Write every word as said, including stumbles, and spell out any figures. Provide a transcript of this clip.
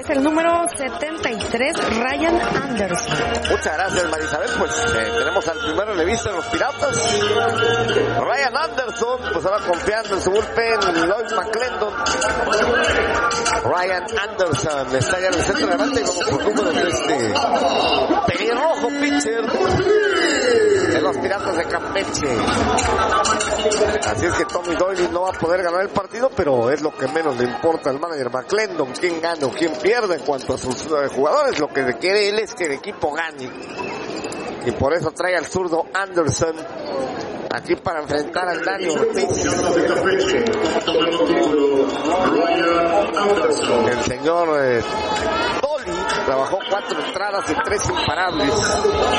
el número setenta y tres, Ryan Anderson. Muchas gracias, Marisabel. Pues eh, tenemos al primer relevista de los Piratas, Ryan Anderson, pues ahora confiando en su bullpen, Lloyd McClendon. Ryan Anderson está ya en el centro de delante como por número de este pelirrojo pitcher de los Piratas de Campeche. Así es que Tommy Doyle no va a poder ganar el partido, pero es lo que menos le importa al manager McClendon, quién gana o quién pierde en cuanto a sus uh, jugadores. Lo que quiere él es que el equipo gane, y por eso trae al zurdo Anderson aquí para enfrentar al Dani Ortiz. El señor eh, Dolly trabajó cuatro entradas y tres imparables.